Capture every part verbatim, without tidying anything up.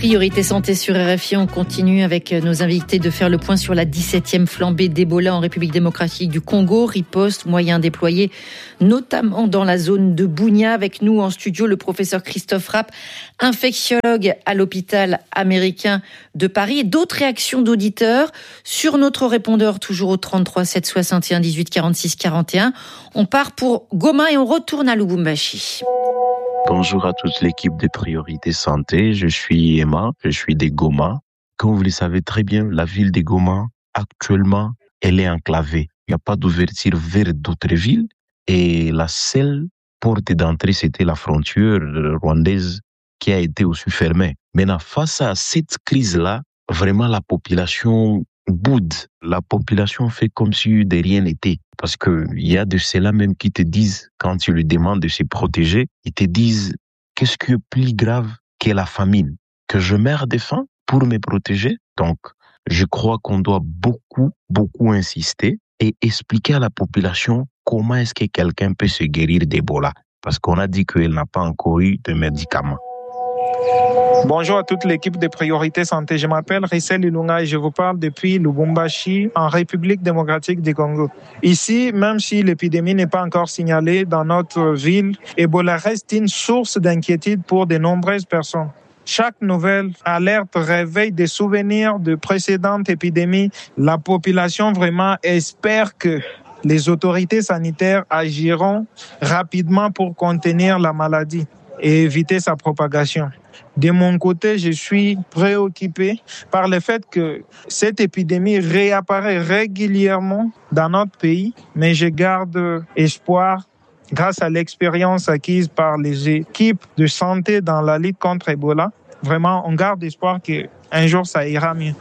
Priorité santé sur R F I, on continue avec nos invités de faire le point sur la dix-septième flambée d'Ebola en République démocratique du Congo. Riposte, moyens déployés, notamment dans la zone de Bunia. Avec nous en studio, le professeur Christophe Rapp, infectiologue à l'hôpital américain de Paris. Et d'autres réactions d'auditeurs sur notre répondeur, toujours au trente-trois sept soixante et un dix-huit quarante-six quarante et un. On part pour Goma et on retourne à Lubumbashi. Bonjour à toute l'équipe de Priorité Santé, je suis Emma, je suis de Goma. Comme vous le savez très bien, la ville de Goma, actuellement, elle est enclavée. Il n'y a pas d'ouverture vers d'autres villes et la seule porte d'entrée, c'était la frontière rwandaise qui a été aussi fermée. Maintenant, face à cette crise-là, vraiment la population boude. La population fait comme si de rien n'était. Parce que il y a de ceux-là même qui te disent, quand tu lui demandes de se protéger, ils te disent, qu'est-ce qui est plus grave que la famine? Que je meurs de faim pour me protéger? Donc, je crois qu'on doit beaucoup, beaucoup insister et expliquer à la population comment est-ce que quelqu'un peut se guérir d'Ebola. Parce qu'on a dit qu'elle n'a pas encore eu de médicaments. Bonjour à toute l'équipe de Priorité Santé. Je m'appelle Rissel Ilunga et je vous parle depuis Lubumbashi, en République démocratique du Congo. Ici, même si l'épidémie n'est pas encore signalée dans notre ville, Ebola reste une source d'inquiétude pour de nombreuses personnes. Chaque nouvelle alerte réveille des souvenirs de précédentes épidémies. La population vraiment espère que les autorités sanitaires agiront rapidement pour contenir la maladie et éviter sa propagation. De mon côté, je suis préoccupé par le fait que cette épidémie réapparaît régulièrement dans notre pays, mais je garde espoir grâce à l'expérience acquise par les équipes de santé dans la lutte contre Ebola. Vraiment, on garde espoir qu'un jour ça ira mieux.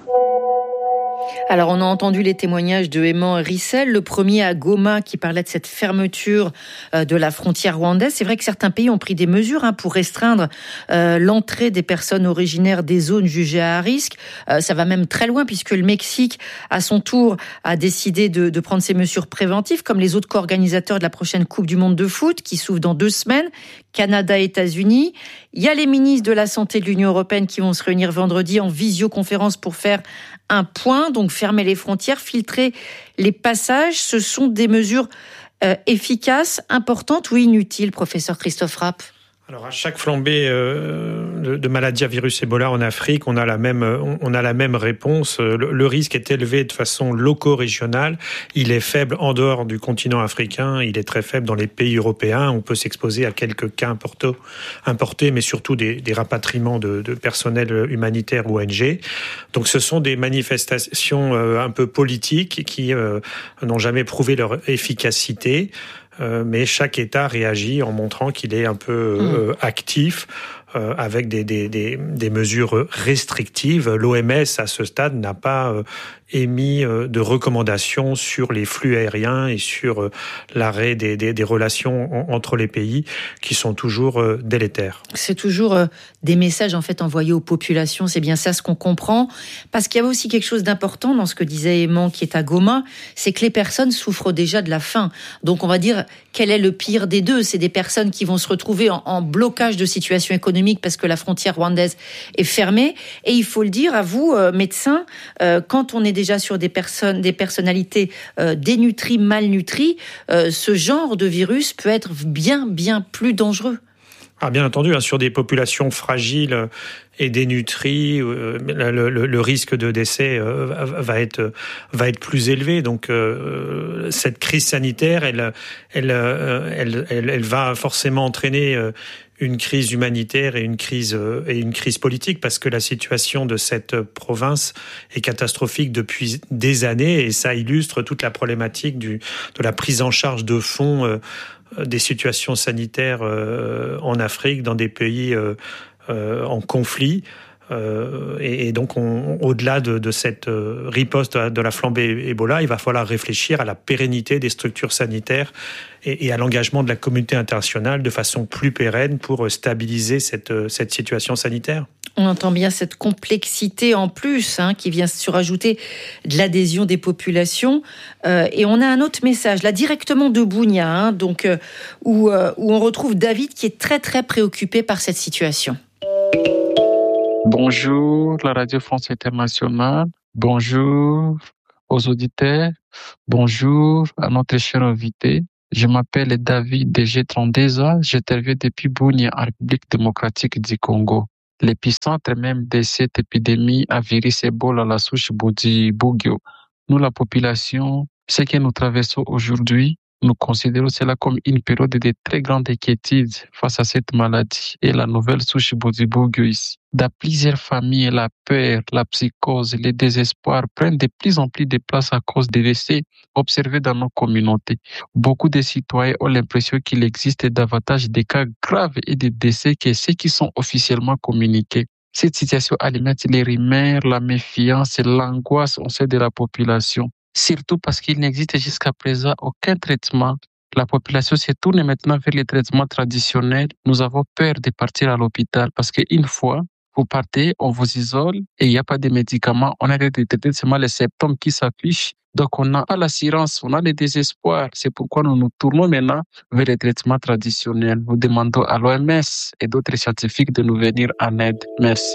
Alors, on a entendu les témoignages de Emma Rissel, le premier à Goma qui parlait de cette fermeture de la frontière rwandaise. C'est vrai que certains pays ont pris des mesures hein, pour restreindre euh, l'entrée des personnes originaires des zones jugées à risque. Euh, ça va même très loin puisque le Mexique, à son tour, a décidé de, de prendre ces mesures préventives, comme les autres co-organisateurs de la prochaine Coupe du Monde de foot qui s'ouvre dans deux semaines. Canada, États-Unis. Il y a les ministres de la Santé de l'Union européenne qui vont se réunir vendredi en visioconférence pour faire un point, donc fermer les frontières, filtrer les passages. Ce sont des mesures euh, efficaces, importantes ou inutiles, professeur Christophe Rapp? Alors, à chaque flambée euh, de, de maladie à virus Ebola en Afrique, on a la même, on a la même réponse. Le, le risque est élevé de façon loco-régionale. Il est faible en dehors du continent africain. Il est très faible dans les pays européens. On peut s'exposer à quelques cas importés, importés, mais surtout des, des rapatriements de, de personnel humanitaire ou O N G. Donc, ce sont des manifestations euh, un peu politiques qui euh, n'ont jamais prouvé leur efficacité. Euh, mais chaque État réagit en montrant qu'il est un peu euh, actif euh, avec des, des, des, des mesures restrictives. L'O M S, à ce stade, n'a pas euh, émis euh, de recommandations sur les flux aériens et sur euh, l'arrêt des, des, des relations en, entre les pays qui sont toujours euh, délétères. C'est toujours euh, des messages en fait envoyés aux populations, c'est bien ça ce qu'on comprend. Parce qu'il y avait aussi quelque chose d'important dans ce que disait Emma qui est à Goma, c'est que les personnes souffrent déjà de la faim. Donc on va dire, quel est le pire des deux? C'est des personnes qui vont se retrouver en, en blocage de situation économique parce que la frontière rwandaise est fermée. Et il faut le dire à vous, euh, médecins, euh, quand on est déjà sur des personnes, des personnalités euh, dénutries, malnutries, euh, ce genre de virus peut être bien, bien plus dangereux. Ah, bien entendu, hein, sur des populations fragiles et dénutries, euh, le, le, le risque de décès euh, va être va être plus élevé. Donc, euh, cette crise sanitaire, elle elle, elle elle elle va forcément entraîner euh, une crise humanitaire et une crise euh, et une crise politique parce que la situation de cette province est catastrophique depuis des années et ça illustre toute la problématique du de la prise en charge de fonds. Euh, des situations sanitaires euh, en Afrique, dans des pays euh, euh, en conflit. Euh, et, et donc, on, au-delà de, de cette euh, riposte de la flambée Ebola, il va falloir réfléchir à la pérennité des structures sanitaires et, et à l'engagement de la communauté internationale de façon plus pérenne pour stabiliser cette, cette situation sanitaire. On entend bien cette complexité en plus hein, qui vient se rajouter de l'adhésion des populations. Euh, et on a un autre message, là directement de Bunia, hein, donc, euh, où, euh, où on retrouve David qui est très très préoccupé par cette situation. Bonjour la Radio France Internationale, bonjour aux auditeurs, bonjour à notre cher invité. Je m'appelle David, j'ai trente-deux ans, j'interviens depuis Bunia en République démocratique du Congo. L'épicentre même de cette épidémie a virus Ebola, la souche Bundibugyo. Nous, la population, ce que nous traversons aujourd'hui, nous considérons cela comme une période de très grande inquiétude face à cette maladie et la nouvelle souche Bundibugyo ici. Dans plusieurs familles, la peur, la psychose, le désespoir prennent de plus en plus de place à cause des décès observés dans nos communautés. Beaucoup de citoyens ont l'impression qu'il existe davantage de cas graves et de décès que ceux qui sont officiellement communiqués. Cette situation alimente les rumeurs, la méfiance et l'angoisse au sein de la population. Surtout parce qu'il n'existe jusqu'à présent aucun traitement. La population se tourne maintenant vers les traitements traditionnels. Nous avons peur de partir à l'hôpital parce qu'une fois vous partez, on vous isole et il n'y a pas de médicaments. On a de traiter seulement les symptômes qui s'affichent. Donc on a l'assurance, on a le désespoir. C'est pourquoi nous nous tournons maintenant vers les traitements traditionnels. Nous demandons à l'O M S et d'autres scientifiques de nous venir en aide. Merci.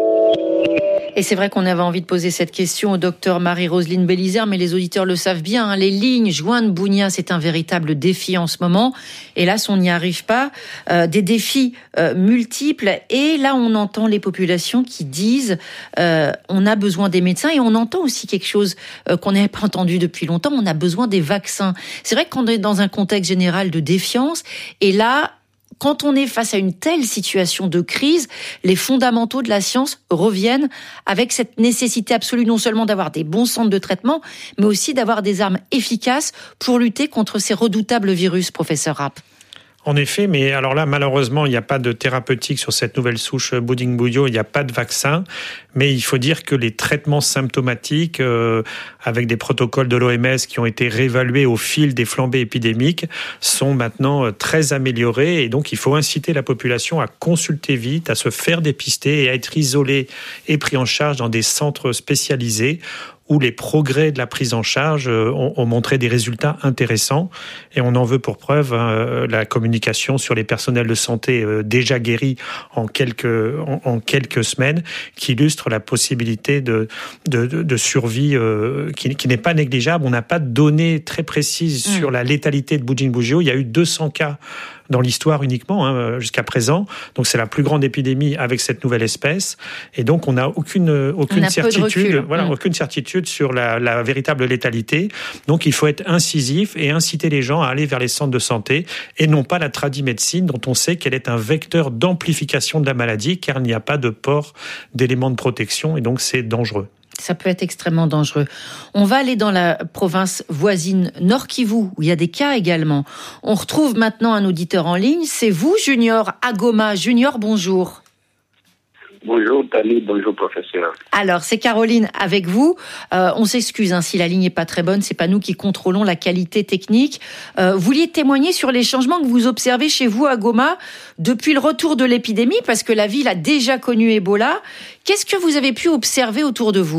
Et c'est vrai qu'on avait envie de poser cette question au docteur Marie-Roseline Bélizer, mais les auditeurs le savent bien, hein, les lignes joindre Bunia, c'est un véritable défi en ce moment. Hélas, on n'y arrive pas. Euh, des défis euh, multiples. Et là, on entend les populations qui disent euh, on a besoin des médecins, et on entend aussi quelque chose euh, qu'on n'avait pas entendu depuis longtemps, on a besoin des vaccins. C'est vrai qu'on est dans un contexte général de défiance, et là, quand on est face à une telle situation de crise, les fondamentaux de la science reviennent avec cette nécessité absolue non seulement d'avoir des bons centres de traitement, mais aussi d'avoir des armes efficaces pour lutter contre ces redoutables virus, professeur Rapp. En effet, mais alors là, malheureusement, il n'y a pas de thérapeutique sur cette nouvelle souche Bundibugyo, il n'y a pas de vaccin, mais il faut dire que les traitements symptomatiques, euh, avec des protocoles de l'O M S qui ont été réévalués au fil des flambées épidémiques, sont maintenant très améliorés, et donc il faut inciter la population à consulter vite, à se faire dépister et à être isolé et pris en charge dans des centres spécialisés où les progrès de la prise en charge ont, ont montré des résultats intéressants. Et on en veut pour preuve hein, la communication sur les personnels de santé euh, déjà guéris en quelques, en, en quelques semaines, qui illustre la possibilité de, de, de, de survie euh, qui, qui n'est pas négligeable. On n'a pas de données très précises mmh. sur la létalité de Bundibugyo. Il y a eu deux cents cas dans l'histoire uniquement hein, jusqu'à présent. Donc c'est la plus grande épidémie avec cette nouvelle espèce, et donc on n'a aucune aucune on a certitude, voilà, mmh. aucune certitude sur la, la véritable létalité. Donc il faut être incisif et inciter les gens à aller vers les centres de santé et non pas la tradimédecine dont on sait qu'elle est un vecteur d'amplification de la maladie car il n'y a pas de port d'éléments de protection et donc c'est dangereux. Ça peut être extrêmement dangereux. On va aller dans la province voisine Nord Kivu, où il y a des cas également. On retrouve maintenant un auditeur en ligne. C'est vous, Junior, à Goma. Junior, bonjour. Bonjour, Tali. Bonjour, professeur. Alors, c'est Caroline avec vous. Euh, on s'excuse hein, si la ligne n'est pas très bonne. C'est pas nous qui contrôlons la qualité technique. Euh, vous vouliez témoigner sur les changements que vous observez chez vous à Goma depuis le retour de l'épidémie, parce que la ville a déjà connu Ebola. Qu'est-ce que vous avez pu observer autour de vous ?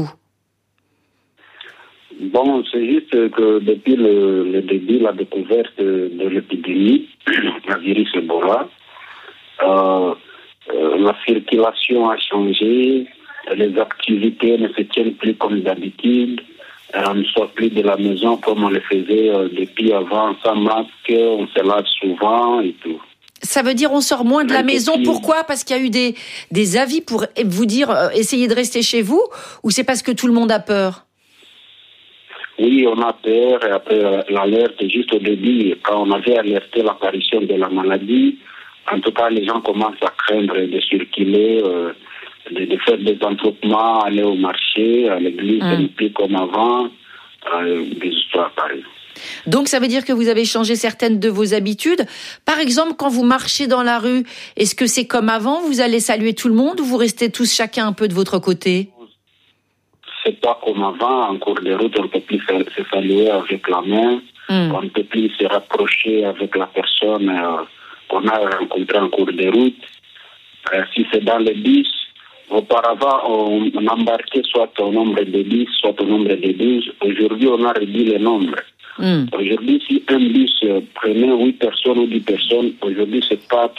Bon, c'est juste que depuis le, le début, la découverte de l'épidémie, la virus Ebola, euh, Euh, la circulation a changé, les activités ne se tiennent plus comme d'habitude, euh, on ne sort plus de la maison comme on le faisait euh, depuis avant, sans masque, on se lave souvent et tout. Ça veut dire on sort moins de la maison, pourquoi ? Parce qu'il y a eu des, des avis pour vous dire euh, essayez de rester chez vous, ou c'est parce que tout le monde a peur ? Oui, on a peur, et après l'alerte, juste au début, quand on avait alerté l'apparition de la maladie, en tout cas, les gens commencent à craindre de circuler, euh, de, de faire des entroupements, aller au marché, à l'église, mmh. plus comme avant, euh, des histoires pareilles. Donc, ça veut dire que vous avez changé certaines de vos habitudes. Par exemple, quand vous marchez dans la rue, est-ce que c'est comme avant ? Vous allez saluer tout le monde ou vous restez tous chacun un peu de votre côté ? C'est pas comme avant. En cours de route, on ne peut plus se saluer avec la main. Mmh. On ne peut plus se rapprocher avec la personne euh, qu'on a rencontré en cours de route. Euh, si c'est dans le bus, auparavant, on, on embarquait soit au nombre de dix, soit au nombre de douze. Aujourd'hui, on a réduit le nombre. Mm. Aujourd'hui, si un bus prenait huit personnes ou dix personnes, aujourd'hui, c'est quatre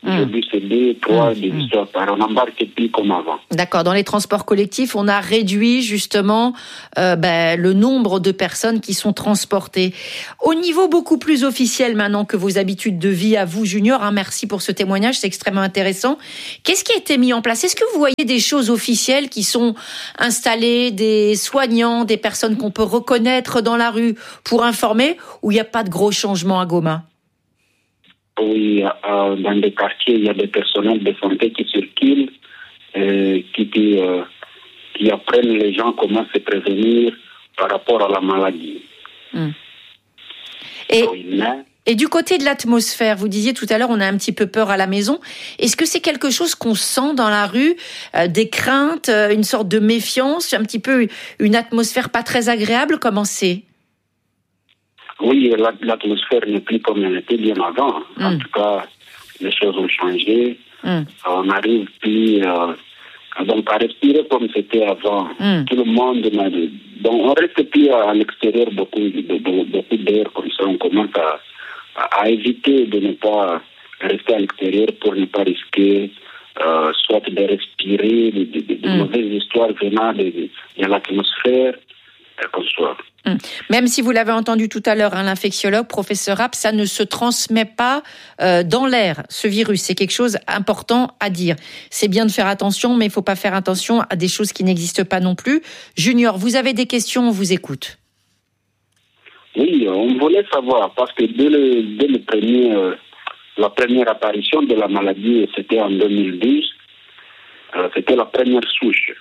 Aujourd'hui, c'est deux, trois, des histoires par an. On n'embarque plus comme avant. D'accord. Dans les transports collectifs, on a réduit justement euh, ben, le nombre de personnes qui sont transportées. Au niveau beaucoup plus officiel maintenant que vos habitudes de vie à vous, Junior, hein, merci pour ce témoignage, c'est extrêmement intéressant. Qu'est-ce qui a été mis en place? Est-ce que vous voyez des choses officielles qui sont installées, des soignants, des personnes qu'on peut reconnaître dans la rue pour informer, ou il n'y a pas de gros changements à Goma? Oui, euh, dans des quartiers, il y a des personnels de santé qui circulent, euh, qui, qui, euh, qui apprennent les gens comment se prévenir par rapport à la maladie. Mmh. Et, oui, mais... et du côté de l'atmosphère, vous disiez tout à l'heure, on a un petit peu peur à la maison. Est-ce que c'est quelque chose qu'on sent dans la rue, euh, des craintes, euh, une sorte de méfiance, un petit peu une atmosphère pas très agréable? Comment c'est? Oui, l'atmosphère n'est plus comme elle était bien avant. Mm. En tout cas, les choses ont changé. Mm. On n'arrive plus euh, donc à respirer comme c'était avant. Mm. Tout le monde... Donc, on reste plus à l'extérieur beaucoup, beaucoup d'air comme ça. On commence à, à, à éviter de ne pas rester à l'extérieur pour ne pas risquer euh, soit de respirer de, de, de, de mm. mauvaises histoires venant de, de, de l'atmosphère comme ça. Même si vous l'avez entendu tout à l'heure, hein, l'infectiologue, professeur Rapp, ça ne se transmet pas euh, dans l'air, ce virus. C'est quelque chose d'important à dire. C'est bien de faire attention, mais il ne faut pas faire attention à des choses qui n'existent pas non plus. Junior, vous avez des questions, on vous écoute. Oui, on voulait savoir, parce que dès, le, dès le premier, euh, la première apparition de la maladie, c'était en deux mille douze, euh, c'était la première souche.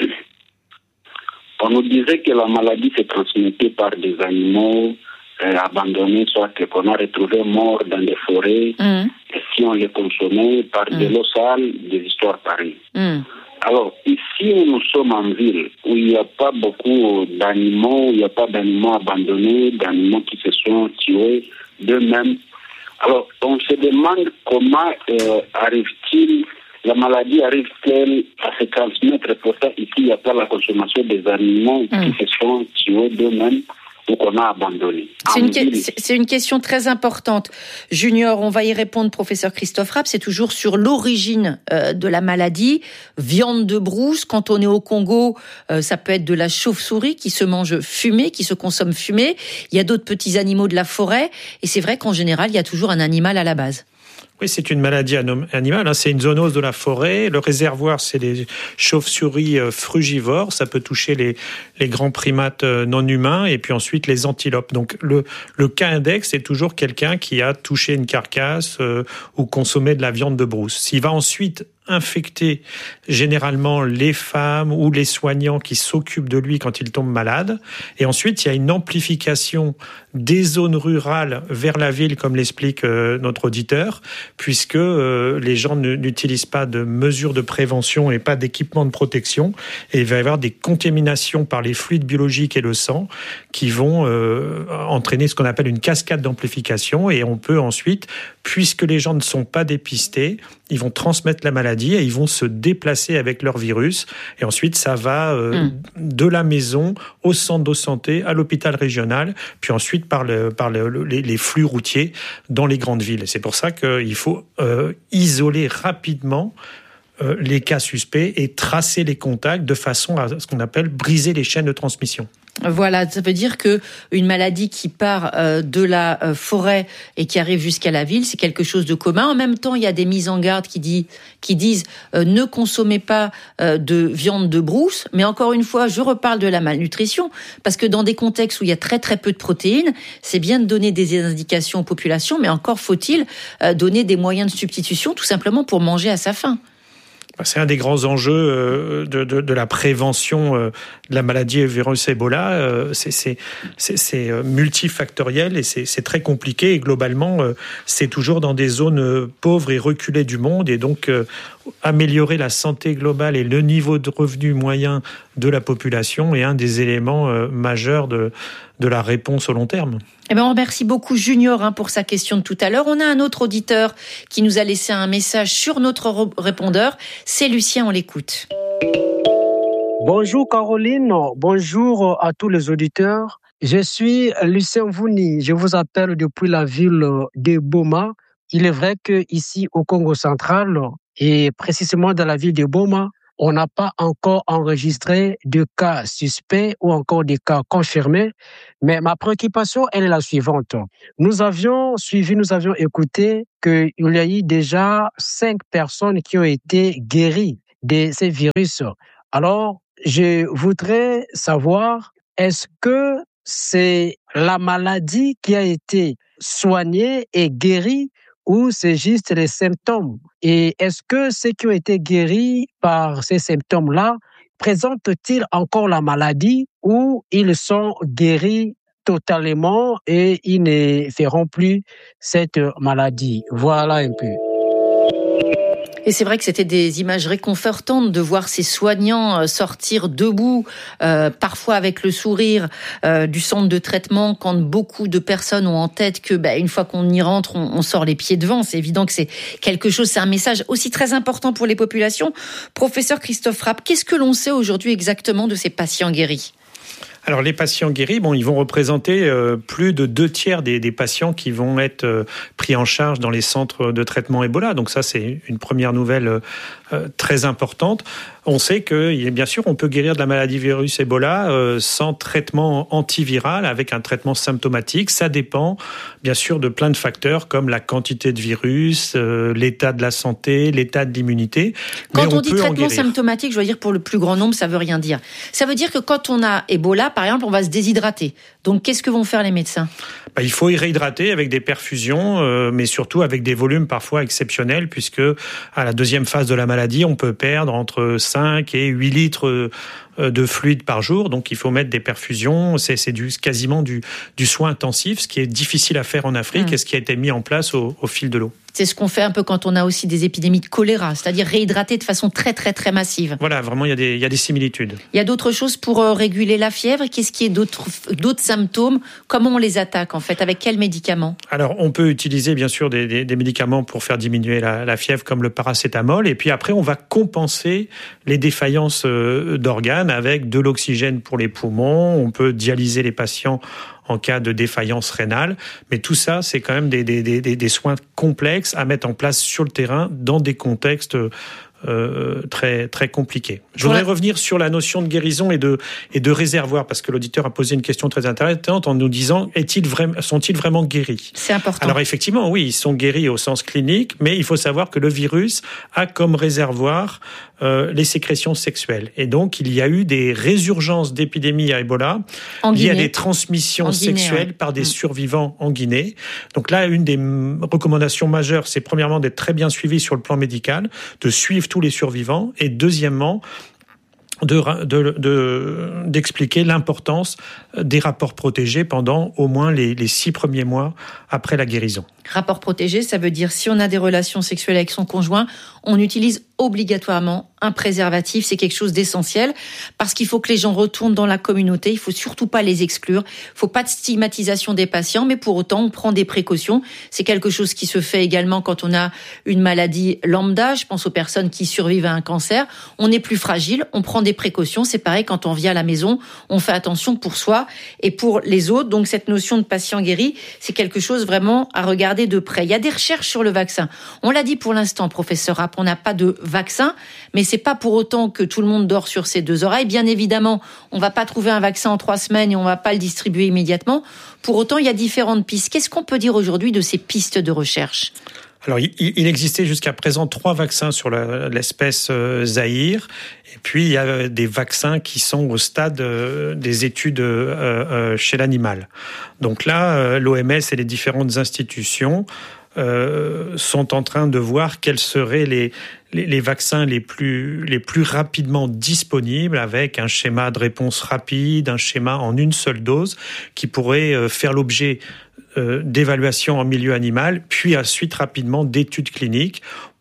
On nous disait que la maladie se transmettait par des animaux euh, abandonnés, soit qu'on a retrouvé morts dans des forêts, mmh. et si on les consommait par mmh. de l'eau sale, des histoires pareilles. Mmh. Alors, ici où nous sommes en ville, où il n'y a pas beaucoup d'animaux, il n'y a pas d'animaux abandonnés, d'animaux qui se sont tués d'eux-mêmes, alors on se demande comment euh, arrive-t-il la maladie arrive-t-elle à se transmettre? Pourtant, ici, il n'y a pas la consommation des animaux mmh. qui se sont tués d'eux-mêmes ou qu'on a abandonnés. C'est une, que, c'est une question très importante. Junior, on va y répondre, professeur Christophe Rapp. C'est toujours sur l'origine euh, de la maladie. Viande de brousse, quand on est au Congo, euh, ça peut être de la chauve-souris qui se mange fumée, qui se consomme fumée. Il y a d'autres petits animaux de la forêt. Et c'est vrai qu'en général, il y a toujours un animal à la base. Oui, c'est une maladie animale, hein. C'est une zoonose de la forêt. Le réservoir, c'est les chauves-souris frugivores. Ça peut toucher les, les grands primates non humains et puis ensuite les antilopes. Donc, le, le cas index, c'est toujours quelqu'un qui a touché une carcasse euh, ou consommé de la viande de brousse. S'il va ensuite infecter généralement les femmes ou les soignants qui s'occupent de lui quand il tombe malade. Et ensuite, il y a une amplification des zones rurales vers la ville, comme l'explique euh, notre auditeur, puisque euh, les gens ne, n'utilisent pas de mesures de prévention et pas d'équipement de protection. Et il va y avoir des contaminations par les fluides biologiques et le sang qui vont euh, entraîner ce qu'on appelle une cascade d'amplification. Et on peut ensuite, puisque les gens ne sont pas dépistés, ils vont transmettre la maladie et ils vont se déplacer avec leur virus. Et ensuite, ça va euh, mmh. de la maison au centre de santé, à l'hôpital régional, puis ensuite par, le, par le, les, les flux routiers dans les grandes villes. Et c'est pour ça qu'il faut euh, isoler rapidement euh, les cas suspects et tracer les contacts de façon à ce qu'on appelle briser les chaînes de transmission. Voilà, ça veut dire que une maladie qui part euh, de la euh, forêt et qui arrive jusqu'à la ville, c'est quelque chose de commun. En même temps, il y a des mises en garde qui, dit, qui disent euh, ne consommez pas euh, de viande de brousse. Mais encore une fois, je reparle de la malnutrition parce que dans des contextes où il y a très très peu de protéines, c'est bien de donner des indications aux populations, mais encore faut-il euh, donner des moyens de substitution, tout simplement pour manger à sa faim. C'est un des grands enjeux de, de, de la prévention de la maladie virus Ebola. C'est, c'est, c'est, c'est multifactoriel et c'est, c'est très compliqué. Et globalement, c'est toujours dans des zones pauvres et reculées du monde. Et donc, améliorer la santé globale et le niveau de revenu moyen de la population est un des éléments majeurs de, de la réponse au long terme. Eh ben, on remercie beaucoup Junior hein, pour sa question de tout à l'heure. On a un autre auditeur qui nous a laissé un message sur notre répondeur. C'est Lucien, on l'écoute. Bonjour Caroline, bonjour à tous les auditeurs. Je suis Lucien Vouni, je vous appelle depuis la ville de Boma, il est vrai qu'ici au Congo central, et précisément dans la ville de Goma, on n'a pas encore enregistré de cas suspects ou encore des cas confirmés. Mais ma préoccupation, elle est la suivante. Nous avions suivi, nous avions écouté qu'il y a eu déjà cinq personnes qui ont été guéries de ces virus. Alors, je voudrais savoir, est-ce que c'est la maladie qui a été soignée et guérie ou c'est juste les symptômes? Et est-ce que ceux qui ont été guéris par ces symptômes-là présentent-ils encore la maladie ou ils sont guéris totalement et ils ne feront plus cette maladie? Voilà un peu. Et c'est vrai que c'était des images réconfortantes de voir ces soignants sortir debout, euh, parfois avec le sourire, euh, du centre de traitement, quand beaucoup de personnes ont en tête que, bah, une fois qu'on y rentre, on, on sort les pieds devant. C'est évident que c'est quelque chose, c'est un message aussi très important pour les populations. Professeur Christophe Rapp, qu'est-ce que l'on sait aujourd'hui exactement de ces patients guéris ? Alors les patients guéris, bon, ils vont représenter euh, plus de deux tiers des, des patients qui vont être euh, pris en charge dans les centres de traitement Ebola. Donc ça, c'est une première nouvelle euh, très importante. On sait que, bien sûr, on peut guérir de la maladie virus Ebola euh, sans traitement antiviral, avec un traitement symptomatique. Ça dépend, bien sûr, de plein de facteurs comme la quantité de virus, euh, l'état de la santé, l'état de l'immunité. Quand Mais on, on dit peut traitement symptomatique, je veux dire pour le plus grand nombre, ça veut rien dire. Ça veut dire que quand on a Ebola, par exemple, on va se déshydrater. Donc, qu'est-ce que vont faire les médecins ? Bah, il faut y réhydrater avec des perfusions, euh, mais surtout avec des volumes parfois exceptionnels, puisque à la deuxième phase de la maladie, on peut perdre entre cinq et huit litres de fluide par jour. Donc, il faut mettre des perfusions. C'est, c'est du, quasiment du, du soin intensif, ce qui est difficile à faire en Afrique mmh. et ce qui a été mis en place au, au fil de l'eau. C'est ce qu'on fait un peu quand on a aussi des épidémies de choléra, c'est-à-dire réhydrater de façon très, très, très massive. Voilà, vraiment, il y a des, il y a des similitudes. Il y a d'autres choses pour réguler la fièvre. Qu'est-ce qui est d'autres, d'autres symptômes ? Comment on les attaque, en fait ? Avec quels médicaments ? Alors, on peut utiliser, bien sûr, des, des, des médicaments pour faire diminuer la, la fièvre, comme le paracétamol. Et puis après, on va compenser les défaillances d'organes avec de l'oxygène pour les poumons. On peut dialyser les patients en cas de défaillance rénale. Mais tout ça, c'est quand même des, des, des, des soins complexes à mettre en place sur le terrain dans des contextes euh, très, très compliqués. Je voudrais ouais. revenir sur la notion de guérison et de, et de réservoir, parce que l'auditeur a posé une question très intéressante en nous disant, est-il vraiment, sont-ils vraiment guéris ? C'est important. Alors effectivement, oui, ils sont guéris au sens clinique, mais il faut savoir que le virus a comme réservoir Euh, les sécrétions sexuelles. Et donc, il y a eu des résurgences d'épidémies à Ebola liées à des transmissions en sexuelles Guinée, ouais. par des mmh. survivants en Guinée. Donc là, une des recommandations majeures, c'est premièrement d'être très bien suivi sur le plan médical, de suivre tous les survivants, et deuxièmement, De, de, de, d'expliquer l'importance des rapports protégés pendant au moins les, les six premiers mois après la guérison. Rapport protégé, ça veut dire si on a des relations sexuelles avec son conjoint, on utilise obligatoirement un préservatif. C'est quelque chose d'essentiel parce qu'il faut que les gens retournent dans la communauté. Il faut surtout pas les exclure. Il faut pas de stigmatisation des patients, mais pour autant, on prend des précautions. C'est quelque chose qui se fait également quand on a une maladie lambda. Je pense aux personnes qui survivent à un cancer. On est plus fragile, on prend des précautions. C'est pareil quand on vient à la maison, on fait attention pour soi et pour les autres. Donc cette notion de patient guéri, c'est quelque chose vraiment à regarder de près. Il y a des recherches sur le vaccin. On l'a dit pour l'instant, professeur Rapp, on n'a pas de vaccin, mais c'est pas pour autant que tout le monde dort sur ses deux oreilles. Bien évidemment, on va pas trouver un vaccin en trois semaines et on va pas le distribuer immédiatement. Pour autant, il y a différentes pistes. Qu'est-ce qu'on peut dire aujourd'hui de ces pistes de recherche ? Alors, il existait jusqu'à présent trois vaccins sur la, l'espèce euh, Zaïre. Et puis, il y a des vaccins qui sont au stade euh, des études euh, euh, chez l'animal. Donc là, euh, l'O M S et les différentes institutions euh, sont en train de voir quels seraient les, les, les vaccins les plus, les plus rapidement disponibles, avec un schéma de réponse rapide, un schéma en une seule dose, qui pourrait euh, faire l'objet d'évaluation en milieu animal, puis ensuite rapidement d'études cliniques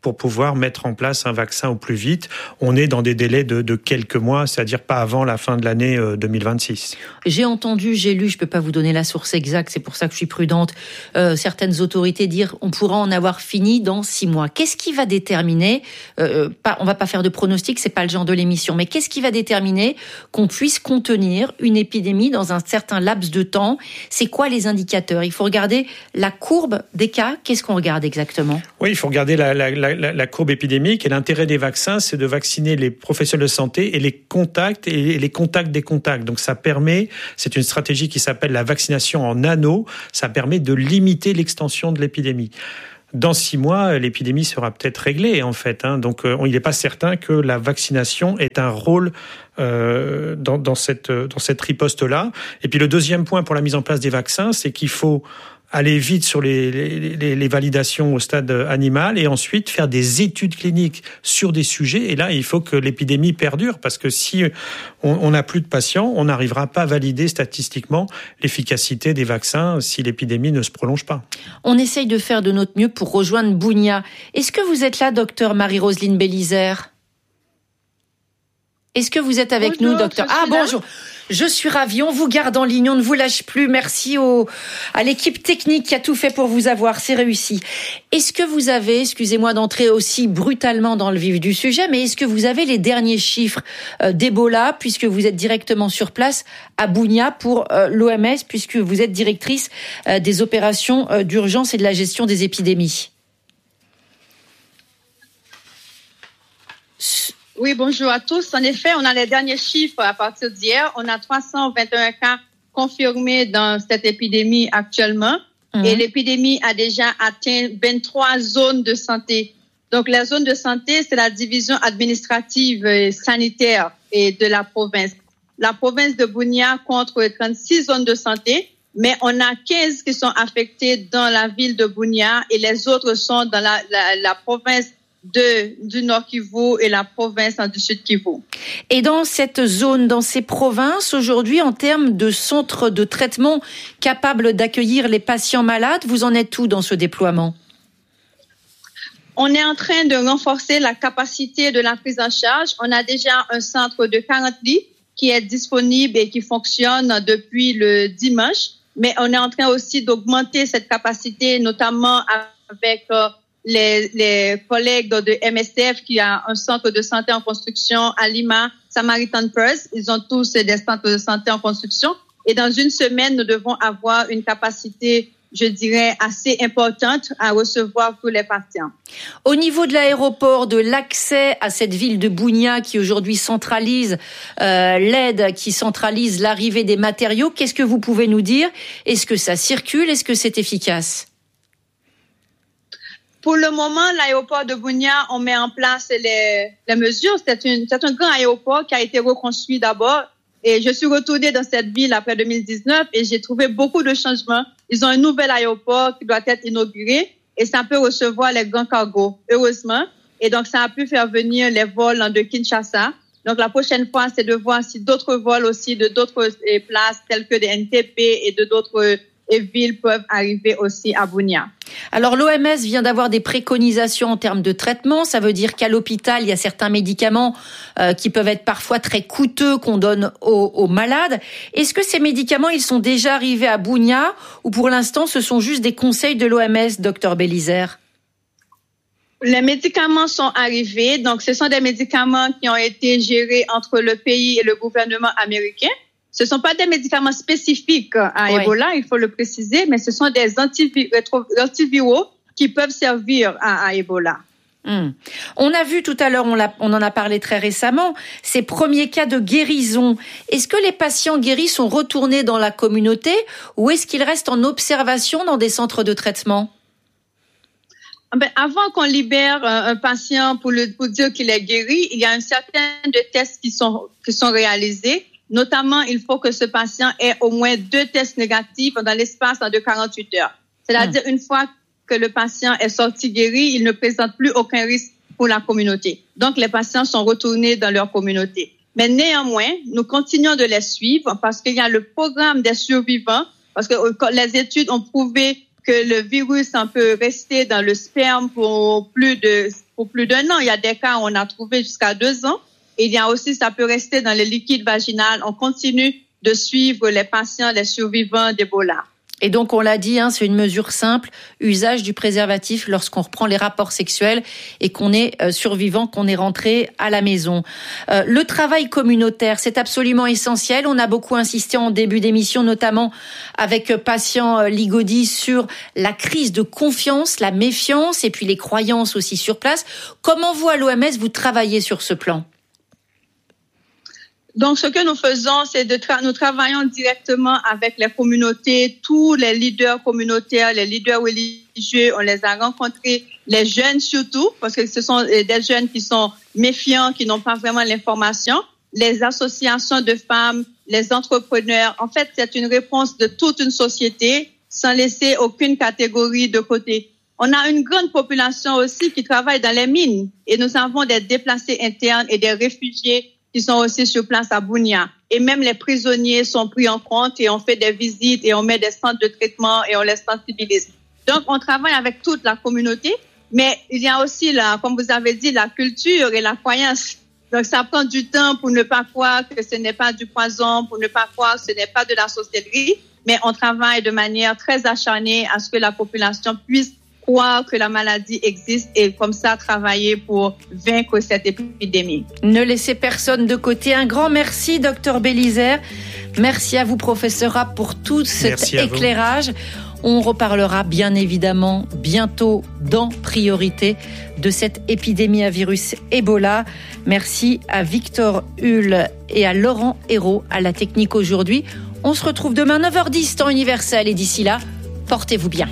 pour pouvoir mettre en place un vaccin au plus vite. On est dans des délais de, de quelques mois, c'est-à-dire pas avant la fin de l'année deux mille vingt-six. J'ai entendu, j'ai lu, je peux pas vous donner la source exacte, c'est pour ça que je suis prudente, euh, certaines autorités dire on pourra en avoir fini dans six mois. Qu'est-ce qui va déterminer, euh, pas, on va pas faire de pronostic, c'est pas le genre de l'émission, mais qu'est-ce qui va déterminer qu'on puisse contenir une épidémie dans un certain laps de temps? C'est quoi les indicateurs? Il faut regarder la courbe des cas. Qu'est-ce qu'on regarde exactement? Oui, il faut regarder la, la, la, la courbe épidémique. Et l'intérêt des vaccins, c'est de vacciner les professionnels de santé et les contacts et les contacts des contacts. Donc ça permet, c'est une stratégie qui s'appelle la vaccination en anneaux. Ça permet de limiter l'extension de l'épidémie. Dans six mois, l'épidémie sera peut-être réglée, en fait. Hein. Donc, euh, il n'est pas certain que la vaccination ait un rôle euh, dans, dans cette, dans cette riposte-là. Et puis, le deuxième point pour la mise en place des vaccins, c'est qu'il faut aller vite sur les, les, les validations au stade animal et ensuite faire des études cliniques sur des sujets. Et là, il faut que l'épidémie perdure parce que si on n'a plus de patients, on n'arrivera pas à valider statistiquement l'efficacité des vaccins si l'épidémie ne se prolonge pas. On essaye de faire de notre mieux pour rejoindre Bunia. Est-ce que vous êtes là, docteur Marie-Roseline Bélizaire ? Est-ce que vous êtes avec bonjour, nous, docteur? Ah, bonjour. Je suis ravie. On vous garde en ligne. On ne vous lâche plus. Merci au, à l'équipe technique qui a tout fait pour vous avoir. C'est réussi. Est-ce que vous avez, excusez-moi d'entrer aussi brutalement dans le vif du sujet, mais est-ce que vous avez les derniers chiffres euh, d'Ebola, puisque vous êtes directement sur place à Bunia pour euh, l'O M S, puisque vous êtes directrice euh, des opérations euh, d'urgence et de la gestion des épidémies? Oui, bonjour à tous. En effet, on a les derniers chiffres à partir d'hier. On a trois cent vingt et un cas confirmés dans cette épidémie actuellement. Mmh. Et l'épidémie a déjà atteint vingt-trois zones de santé. Donc, la zone de santé, c'est la division administrative et sanitaire et de la province. La province de Bunia compte trente-six zones de santé, mais on a quinze qui sont affectées dans la ville de Bunia et les autres sont dans la, la, la province De, du Nord Kivu et la province du Sud Kivu. Et dans cette zone, dans ces provinces, aujourd'hui, en termes de centres de traitement capables d'accueillir les patients malades, vous en êtes où dans ce déploiement? On est en train de renforcer la capacité de la prise en charge. On a déjà un centre de quarante lits qui est disponible et qui fonctionne depuis le dimanche, mais on est en train aussi d'augmenter cette capacité, notamment avec euh, Les, les collègues de M S F qui a un centre de santé en construction à Lima, Samaritan Purse. Ils ont tous des centres de santé en construction. Et dans une semaine, nous devons avoir une capacité, je dirais, assez importante à recevoir tous les patients. Au niveau de l'aéroport, de l'accès à cette ville de Bunia qui aujourd'hui centralise euh, l'aide, qui centralise l'arrivée des matériaux, qu'est-ce que vous pouvez nous dire? Est-ce que ça circule? Est-ce que c'est efficace? Pour le moment, l'aéroport de Bunia, on met en place les, les mesures. C'est, une, c'est un grand aéroport qui a été reconstruit d'abord. Et je suis retournée dans cette ville après deux mille dix-neuf et j'ai trouvé beaucoup de changements. Ils ont un nouvel aéroport qui doit être inauguré et ça peut recevoir les grands cargos, heureusement. Et donc, ça a pu faire venir les vols de Kinshasa. Donc, la prochaine fois, c'est de voir si d'autres vols aussi de d'autres places telles que des N T P et de d'autres et villes peuvent arriver aussi à Bunia. Alors l'O M S vient d'avoir des préconisations en termes de traitement. Ça veut dire qu'à l'hôpital, il y a certains médicaments euh, qui peuvent être parfois très coûteux qu'on donne aux, aux malades. Est-ce que ces médicaments, ils sont déjà arrivés à Bunia ou pour l'instant, ce sont juste des conseils de l'O M S, docteur Bélizaire? Les médicaments sont arrivés. Donc, ce sont des médicaments qui ont été gérés entre le pays et le gouvernement américain. Ce ne sont pas des médicaments spécifiques à oui. Ebola, il faut le préciser, mais ce sont des antivi- antiviraux qui peuvent servir à, à Ebola. Hum. On a vu tout à l'heure, on, l'a, on en a parlé très récemment, ces premiers cas de guérison. Est-ce que les patients guéris sont retournés dans la communauté ou est-ce qu'ils restent en observation dans des centres de traitement? Ben, avant qu'on libère un, un patient pour, le, pour dire qu'il est guéri, il y a un certain de tests qui sont, qui sont réalisés. Notamment, il faut que ce patient ait au moins deux tests négatifs dans l'espace de quarante-huit heures. C'est-à-dire, mmh. une fois que le patient est sorti guéri, il ne présente plus aucun risque pour la communauté. Donc, les patients sont retournés dans leur communauté. Mais néanmoins, nous continuons de les suivre parce qu'il y a le programme des survivants, parce que les études ont prouvé que le virus peut rester dans le sperme pour plus de pour plus d'un an. Il y a des cas où on a trouvé jusqu'à deux ans. Et il y a aussi, ça peut rester dans le liquide vaginal. On continue de suivre les patients, les survivants d'Ebola. Et donc, on l'a dit, hein, c'est une mesure simple, usage du préservatif lorsqu'on reprend les rapports sexuels et qu'on est euh, survivant, qu'on est rentré à la maison. Euh, le travail communautaire, c'est absolument essentiel. On a beaucoup insisté en début d'émission, notamment avec euh, Patient euh, Ligodi, sur la crise de confiance, la méfiance et puis les croyances aussi sur place. Comment vous, à l'O M S, vous travaillez sur ce plan ? Donc, ce que nous faisons, c'est de tra- nous travaillons directement avec les communautés, tous les leaders communautaires, les leaders religieux. On les a rencontrés, les jeunes surtout, parce que ce sont des jeunes qui sont méfiants, qui n'ont pas vraiment l'information. Les associations de femmes, les entrepreneurs. En fait, c'est une réponse de toute une société, sans laisser aucune catégorie de côté. On a une grande population aussi qui travaille dans les mines, et nous avons des déplacés internes et des réfugiés qui sont aussi sur place à Bunia. Et même les prisonniers sont pris en compte et on fait des visites et on met des centres de traitement et on les sensibilise. Donc, on travaille avec toute la communauté, mais il y a aussi, la, comme vous avez dit, la culture et la croyance. Donc, ça prend du temps pour ne pas croire que ce n'est pas du poison, pour ne pas croire que ce n'est pas de la sorcellerie, mais on travaille de manière très acharnée à ce que la population puisse croire que la maladie existe et comme ça travailler pour vaincre cette épidémie. Ne laissez personne de côté. Un grand merci, docteur Bélizaire. Merci à vous, professeur Rapp, pour tout cet éclairage. On reparlera bien évidemment bientôt dans Priorité de cette épidémie à virus Ebola. Merci à Victor Hull et à Laurent Hérault à la technique aujourd'hui. On se retrouve demain neuf heures dix temps universel et d'ici là, portez-vous bien.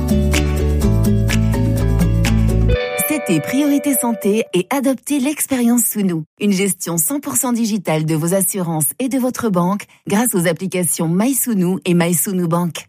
C'était Priorité Santé et adoptez l'expérience Sounou. Une gestion cent pour cent digitale de vos assurances et de votre banque grâce aux applications MySounou et MySounou Bank.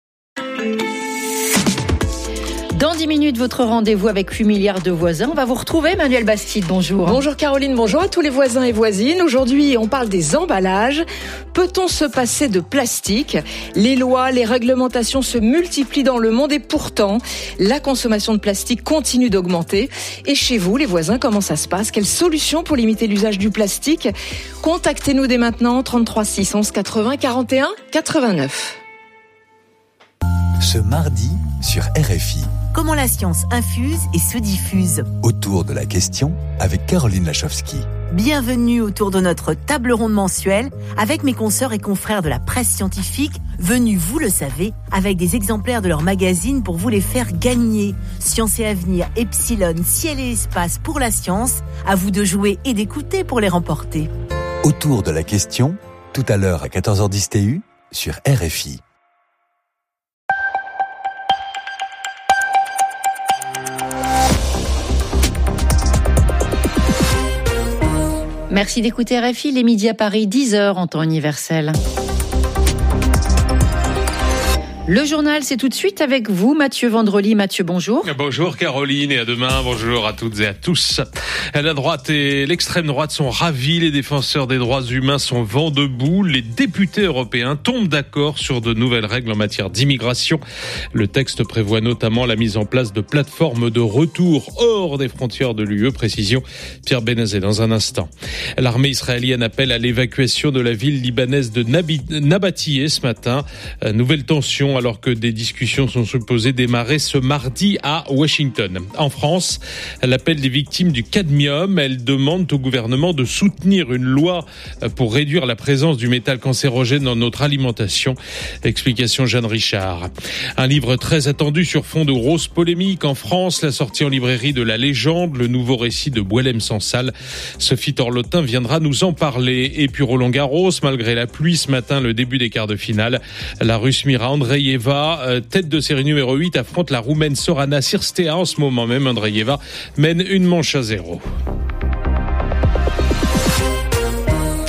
Dans dix minutes, votre rendez-vous avec huit milliards de voisins. On va vous retrouver, Emmanuel Bastide, bonjour. Bonjour Caroline, bonjour à tous les voisins et voisines. Aujourd'hui, on parle des emballages. Peut-on se passer de plastique ? Les lois, les réglementations se multiplient dans le monde et pourtant, la consommation de plastique continue d'augmenter. Et chez vous, les voisins, comment ça se passe ? Quelles solutions pour limiter l'usage du plastique ? Contactez-nous dès maintenant, trente-trois six onze quatre-vingts quarante et un quatre-vingt-neuf. Ce mardi, sur R F I. Comment la science infuse et se diffuse. Autour de la question, avec Caroline Lachowski. Bienvenue autour de notre table ronde mensuelle avec mes consoeurs et confrères de la presse scientifique, venus, vous le savez, avec des exemplaires de leur magazine pour vous les faire gagner. Science et Avenir, Epsilon, Ciel et Espace pour la science, à vous de jouer et d'écouter pour les remporter. Autour de la question, tout à l'heure à quatorze heures dix T U, sur R F I. Merci d'écouter R F I, les midis à Paris, dix heures en temps universel. Le journal, c'est tout de suite avec vous, Mathieu Vendrely. Mathieu, bonjour. Bonjour Caroline et à demain. Bonjour à toutes et à tous. La droite et l'extrême droite sont ravis. Les défenseurs des droits humains sont vent debout. Les députés européens tombent d'accord sur de nouvelles règles en matière d'immigration. Le texte prévoit notamment la mise en place de plateformes de retour hors des frontières de l'U E. Précision, Pierre Benazet dans un instant. L'armée israélienne appelle à l'évacuation de la ville libanaise de Nabatiyeh ce matin. Nouvelle tension alors que des discussions sont supposées démarrer ce mardi à Washington. En France, l'appel des victimes du cadmium, elles demandent au gouvernement de soutenir une loi pour réduire la présence du métal cancérogène dans notre alimentation. Explication Jeanne Richard. Un livre très attendu sur fond de grosses polémiques. En France, la sortie en librairie de La Légende, le nouveau récit de Boualem Sansal. Sophie Torlotin viendra nous en parler. Et puis Roland Garros, malgré la pluie ce matin, le début des quarts de finale. La Russe Mira Andreeva, tête de série numéro huit, affronte la Roumaine Sorana Cirstea. En ce moment même, Andreeva mène une manche à zéro.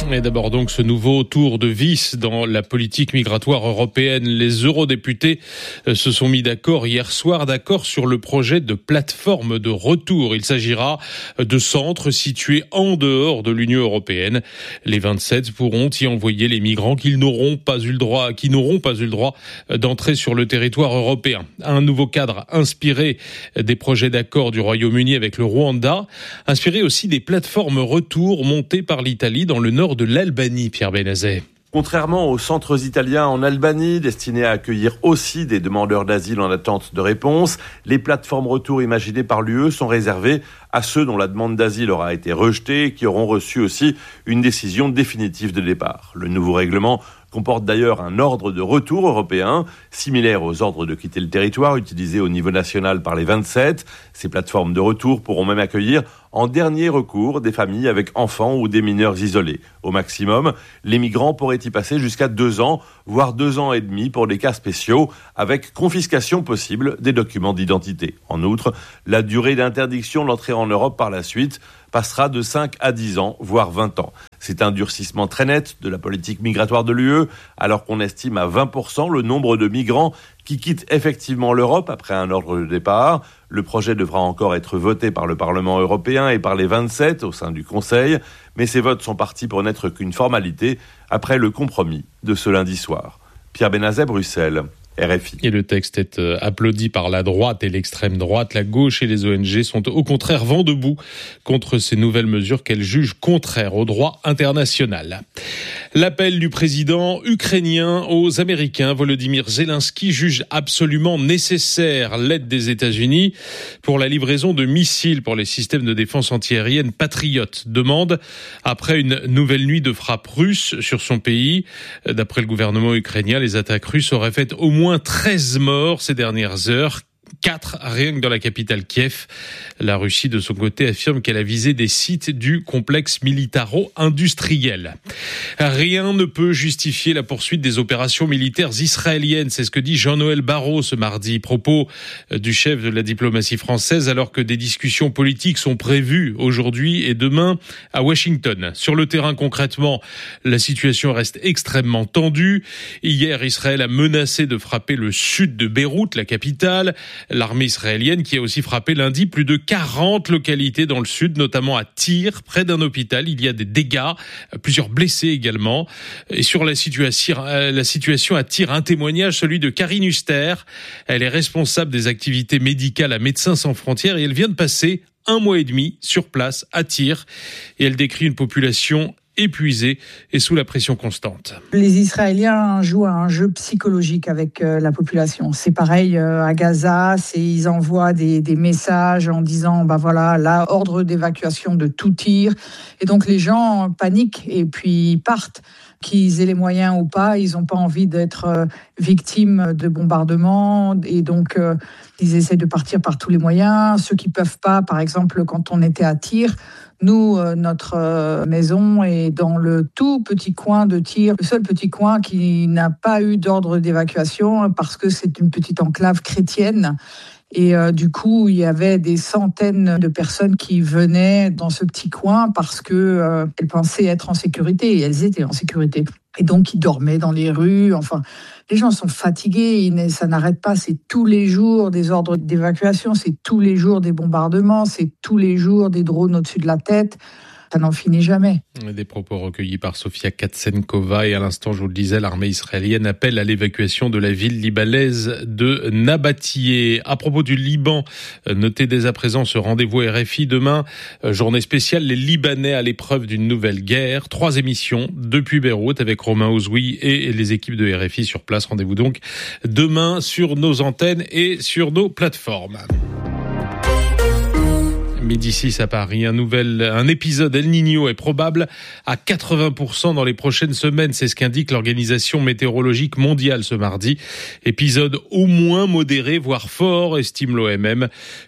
Et d'abord donc ce nouveau tour de vis dans la politique migratoire européenne. Les eurodéputés se sont mis d'accord hier soir, d'accord sur le projet de plateforme de retour. Il s'agira de centres situés en dehors de l'Union européenne. Les vingt-sept pourront y envoyer les migrants qui n'auront pas eu le droit, qui n'auront pas eu le droit d'entrer sur le territoire européen. Un nouveau cadre inspiré des projets d'accord du Royaume-Uni avec le Rwanda, inspiré aussi des plateformes retour montées par l'Italie dans le nord de l'Albanie, Pierre Benazet. Contrairement aux centres italiens en Albanie, destinés à accueillir aussi des demandeurs d'asile en attente de réponse, les plateformes retour imaginées par l'U E sont réservées à ceux dont la demande d'asile aura été rejetée et qui auront reçu aussi une décision définitive de départ. Le nouveau règlement comporte d'ailleurs un ordre de retour européen, similaire aux ordres de quitter le territoire utilisés au niveau national par les vingt-sept. Ces plateformes de retour pourront même accueillir en dernier recours des familles avec enfants ou des mineurs isolés. Au maximum, les migrants pourraient y passer jusqu'à deux ans, voire deux ans et demi pour des cas spéciaux, avec confiscation possible des documents d'identité. En outre, la durée d'interdiction d'entrer en Europe par la suite passera de cinq à dix ans, voire vingt ans. C'est un durcissement très net de la politique migratoire de l'U E, alors qu'on estime à vingt pour cent le nombre de migrants qui quittent effectivement l'Europe après un ordre de départ. Le projet devra encore être voté par le Parlement européen et par les vingt-sept au sein du Conseil, mais ces votes sont partis pour n'être qu'une formalité après le compromis de ce lundi soir. Pierre Benazet, Bruxelles. R F I. Et le texte est applaudi par la droite et l'extrême droite. La gauche et les O N G sont au contraire vent debout contre ces nouvelles mesures qu'elles jugent contraires au droit international. L'appel du président ukrainien aux Américains, Volodymyr Zelensky, juge absolument nécessaire l'aide des États-Unis pour la livraison de missiles pour les systèmes de défense antiaérienne Patriot. Demande après une nouvelle nuit de frappes russes sur son pays. D'après le gouvernement ukrainien, les attaques russes auraient fait au moins treize morts ces dernières heures. Quatre rien que dans la capitale Kiev. La Russie, de son côté, affirme qu'elle a visé des sites du complexe militaro-industriel. Rien ne peut justifier la poursuite des opérations militaires israéliennes. C'est ce que dit Jean-Noël Barrot ce mardi. Propos du chef de la diplomatie française, alors que des discussions politiques sont prévues aujourd'hui et demain à Washington. Sur le terrain, concrètement, la situation reste extrêmement tendue. Hier, Israël a menacé de frapper le sud de Beyrouth, la capitale. L'armée israélienne qui a aussi frappé lundi plus de quarante localités dans le sud, notamment à Tyr, près d'un hôpital. Il y a des dégâts, plusieurs blessés également. Et sur la situation, la situation à Tyr, un témoignage, celui de Karine Huster. Elle est responsable des activités médicales à Médecins sans frontières et elle vient de passer un mois et demi sur place à Tyr. Et elle décrit une population épuisés et sous la pression constante. Les Israéliens jouent à un jeu psychologique avec euh, la population. C'est pareil euh, à Gaza, c'est, ils envoient des, des messages en disant bah voilà, là, ordre d'évacuation de tout tir. Et donc les gens paniquent et puis partent. Qu'ils aient les moyens ou pas, ils n'ont pas envie d'être euh, victimes de bombardements et donc euh, ils essaient de partir par tous les moyens. Ceux qui peuvent pas, par exemple, quand on était à Tyr, nous, euh, notre euh, maison est dans le tout petit coin de Tyr, le seul petit coin qui n'a pas eu d'ordre d'évacuation parce que c'est une petite enclave chrétienne. Et euh, du coup, il y avait des centaines de personnes qui venaient dans ce petit coin parce que euh, elles pensaient être en sécurité et elles étaient en sécurité. Et donc, ils dormaient dans les rues. Enfin, les gens sont fatigués. Ça n'arrête pas. C'est tous les jours des ordres d'évacuation. C'est tous les jours des bombardements. C'est tous les jours des drones au-dessus de la tête. Ça n'en finit jamais. Des propos recueillis par Sofia Katsenkova et à l'instant, je vous le disais, l'armée israélienne appelle à l'évacuation de la ville libanaise de Nabatieh. À propos du Liban, notez dès à présent ce rendez-vous R F I demain, journée spéciale, les Libanais à l'épreuve d'une nouvelle guerre. Trois émissions depuis Beyrouth avec Romain Ozoui et les équipes de R F I sur place. Rendez-vous donc demain sur nos antennes et sur nos plateformes. Midi six à Paris, un nouvel, un épisode El Niño est probable à quatre-vingts pour cent dans les prochaines semaines. C'est ce qu'indique l'Organisation météorologique mondiale ce mardi. Épisode au moins modéré, voire fort, estime l'O M M.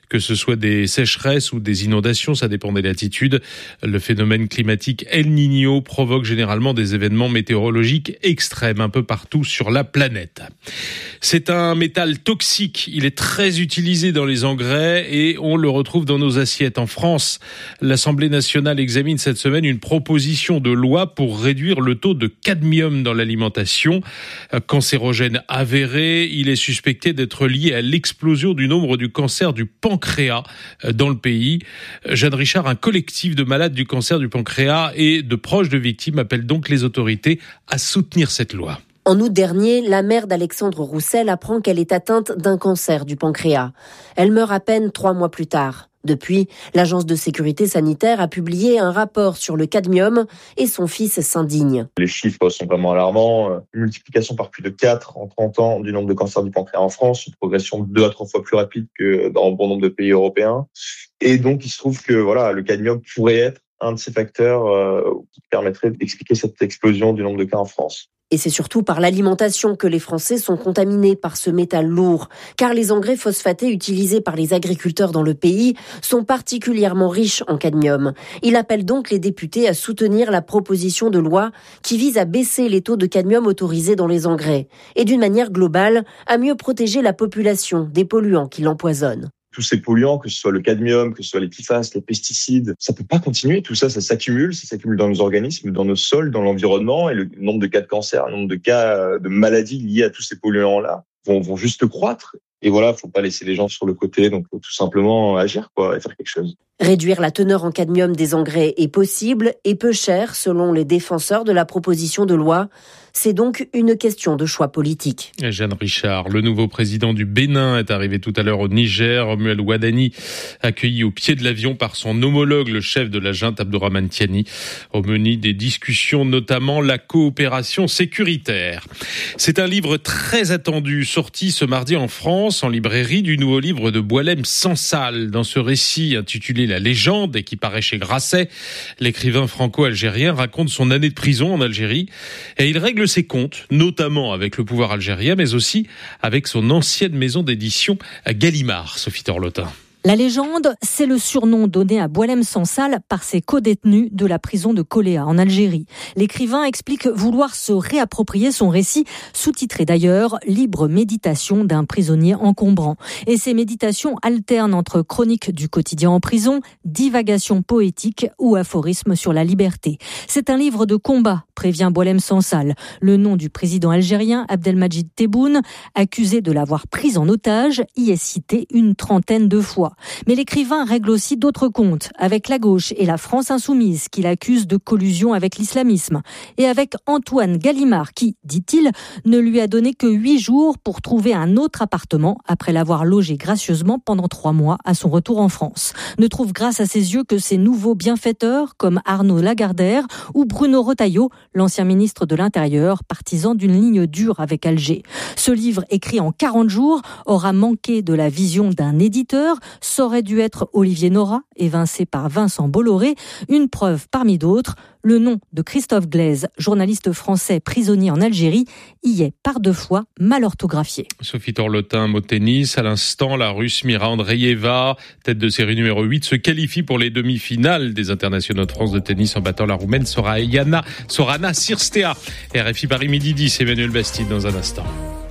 que ce soit des sécheresses ou des inondations, ça dépend des latitudes. Le phénomène climatique El Niño provoque généralement des événements météorologiques extrêmes un peu partout sur la planète. C'est un métal toxique, il est très utilisé dans les engrais et on le retrouve dans nos assiettes. En France, l'Assemblée nationale examine cette semaine une proposition de loi pour réduire le taux de cadmium dans l'alimentation. Cancérogène avéré, il est suspecté d'être lié à l'explosion du nombre du cancer du pancréas dans le pays. Jeanne Richard, un collectif de malades du cancer du pancréas et de proches de victimes appelle donc les autorités à soutenir cette loi. En août dernier, la mère d'Alexandre Roussel apprend qu'elle est atteinte d'un cancer du pancréas. Elle meurt à peine trois mois plus tard. Depuis, l'Agence de sécurité sanitaire a publié un rapport sur le cadmium et son fils s'indigne. Les chiffres sont vraiment alarmants. Une multiplication par plus de quatre en trente ans du nombre de cancers du pancréas en France, une progression de deux à trois fois plus rapide que dans bon nombre de pays européens. Et donc, il se trouve que voilà, le cadmium pourrait être un de ces facteurs euh, qui permettrait d'expliquer cette explosion du nombre de cas en France. Et c'est surtout par l'alimentation que les Français sont contaminés par ce métal lourd, car les engrais phosphatés utilisés par les agriculteurs dans le pays sont particulièrement riches en cadmium. Il appelle donc les députés à soutenir la proposition de loi qui vise à baisser les taux de cadmium autorisés dans les engrais et d'une manière globale à mieux protéger la population des polluants qui l'empoisonnent. Tous ces polluants, que ce soit le cadmium, que ce soit les P F A S, les pesticides, ça peut pas continuer. Tout ça, ça s'accumule, ça s'accumule dans nos organismes, dans nos sols, dans l'environnement, et le nombre de cas de cancer, le nombre de cas de maladies liées à tous ces polluants-là vont, vont juste croître. Et voilà, faut pas laisser les gens sur le côté, donc faut tout simplement agir, quoi, et faire quelque chose. Réduire la teneur en cadmium des engrais est possible et peu cher, selon les défenseurs de la proposition de loi. C'est donc une question de choix politique. Jeanne Richard, le nouveau président du Bénin est arrivé tout à l'heure au Niger. Romuald Wadani, accueilli au pied de l'avion par son homologue, le chef de la junte Abdourahmane Tiani. Au menu des discussions, notamment la coopération sécuritaire. C'est un livre très attendu, sorti ce mardi en France, en librairie, du nouveau livre de Boualem Sansal. Dans ce récit intitulé La légende et qui paraît chez Grasset, l'écrivain franco-algérien raconte son année de prison en Algérie et il règle ses comptes, notamment avec le pouvoir algérien, mais aussi avec son ancienne maison d'édition à Gallimard, Sophie Torlotin. La légende, c'est le surnom donné à Boualem Sansal par ses codétenus de la prison de Koléa en Algérie. L'écrivain explique vouloir se réapproprier son récit, sous-titré d'ailleurs « Libre méditation d'un prisonnier encombrant ». Et ces méditations alternent entre chroniques du quotidien en prison, divagations poétiques ou aphorismes sur la liberté. C'est un livre de combat, prévient Boualem Sansal. Le nom du président algérien Abdelmadjid Tebboune, accusé de l'avoir pris en otage, y est cité une trentaine de fois. Mais l'écrivain règle aussi d'autres comptes avec la gauche et la France insoumise qu'il accuse de collusion avec l'islamisme et avec Antoine Gallimard qui, dit-il, ne lui a donné que huit jours pour trouver un autre appartement après l'avoir logé gracieusement pendant trois mois à son retour en France. Ne trouve grâce à ses yeux que ses nouveaux bienfaiteurs comme Arnaud Lagardère ou Bruno Retailleau, l'ancien ministre de l'Intérieur, partisan d'une ligne dure avec Alger. Ce livre, écrit en quarante jours, aura manqué de la vision d'un éditeur. Ça aurait dû être Olivier Nora, évincé par Vincent Bolloré, une preuve parmi d'autres. Le nom de Christophe Glaise, journaliste français prisonnier en Algérie, y est par deux fois mal orthographié. Sophie Torlotin, mot tennis. À l'instant, la Russe Mira Andreeva, tête de série numéro huit, se qualifie pour les demi-finales des internationaux de France de tennis en battant la Roumaine Sorana, Sorana Cirstea. R F I Paris midi dix, Emmanuel Bastide dans un instant.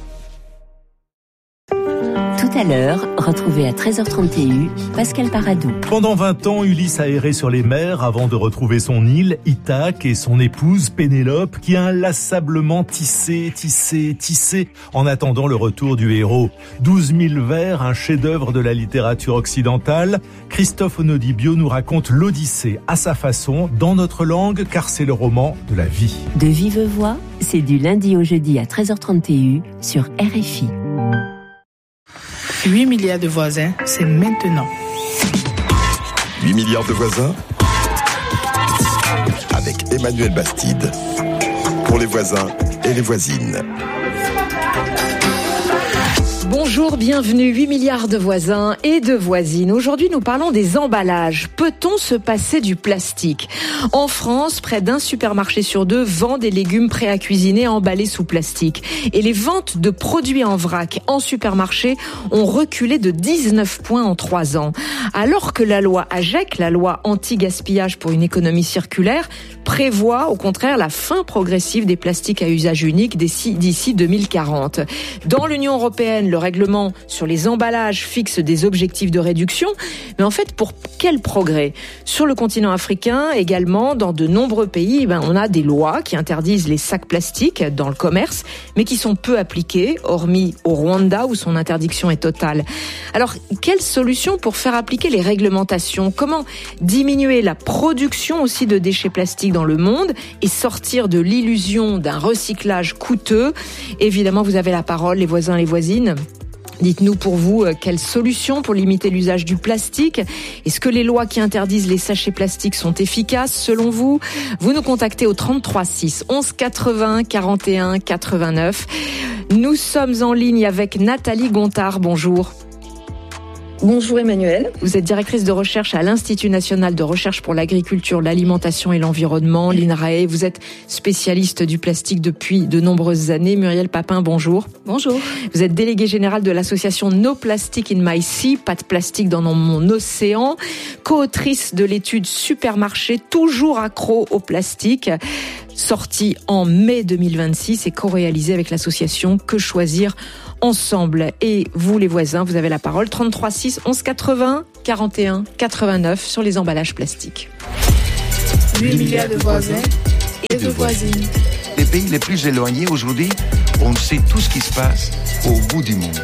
Tout à l'heure, retrouvez à treize heures trente Pascal Paradou. Pendant vingt ans, Ulysse a erré sur les mers avant de retrouver son île, Ithaque, et son épouse Pénélope, qui a inlassablement tissé, tissé, tissé, en attendant le retour du héros. douze mille vers, un chef-d'œuvre de la littérature occidentale. Christophe Onodibio nous raconte l'Odyssée à sa façon, dans notre langue, car c'est le roman de la vie. De vive voix, c'est du lundi au jeudi à treize heures trente sur R F I. huit milliards de voisins, c'est maintenant. huit milliards de voisins avec Emmanuel Bastide. Pour les voisins et les voisines. Bonjour. Bonjour, bienvenue, huit milliards de voisins et de voisines. Aujourd'hui, nous parlons des emballages. Peut-on se passer du plastique ? En France, près d'un supermarché sur deux vend des légumes prêts à cuisiner emballés sous plastique. Et les ventes de produits en vrac en supermarché ont reculé de dix-neuf points en trois ans. Alors que la loi AGEC, la loi anti-gaspillage pour une économie circulaire, prévoit au contraire la fin progressive des plastiques à usage unique d'ici, d'ici deux mille quarante. Dans l'Union européenne, le règlement sur les emballages fixe des objectifs de réduction. Mais en fait, pour quel progrès ? Sur le continent africain, également, dans de nombreux pays, ben, on a des lois qui interdisent les sacs plastiques dans le commerce, mais qui sont peu appliquées, hormis au Rwanda où son interdiction est totale. Alors, quelle solution pour faire appliquer les réglementations ? Comment diminuer la production aussi de déchets plastiques dans le monde et sortir de l'illusion d'un recyclage coûteux ? Évidemment, vous avez la parole, les voisins, les voisines. Dites-nous pour vous, quelles solutions pour limiter l'usage du plastique ? Est-ce que les lois qui interdisent les sachets plastiques sont efficaces selon vous ? Vous nous contactez au trente-trois six, onze quatre-vingts, quarante et un, quatre-vingt-neuf. Nous sommes en ligne avec Nathalie Gontard. Bonjour. Bonjour Emmanuel. Vous êtes directrice de recherche à l'Institut national de recherche pour l'agriculture, l'alimentation et l'environnement, l'INRAE. Vous êtes spécialiste du plastique depuis de nombreuses années. Muriel Papin, bonjour. Bonjour. Vous êtes déléguée générale de l'association No Plastic in My Sea, pas de plastique dans mon océan, co-autrice de l'étude Supermarché, toujours accro au plastique, sortie en mai deux mille vingt-six et co-réalisée avec l'association Que Choisir Ensemble. Et vous, les voisins, vous avez la parole. trente-trois six, onze quatre-vingts, quarante et un, quatre-vingt-neuf sur les emballages plastiques. huit milliards de voisins et de voisines. Les pays les plus éloignés aujourd'hui, on sait tout ce qui se passe au bout du monde.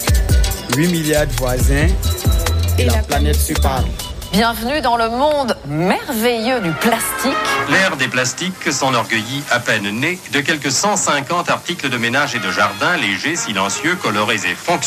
huit milliards de voisins et, et la, la planète se parle. Bienvenue dans le monde merveilleux du plastique. L'ère des plastiques s'enorgueillit à peine née de quelques cent cinquante articles de ménage et de jardin, légers, silencieux, colorés et fonctionnels.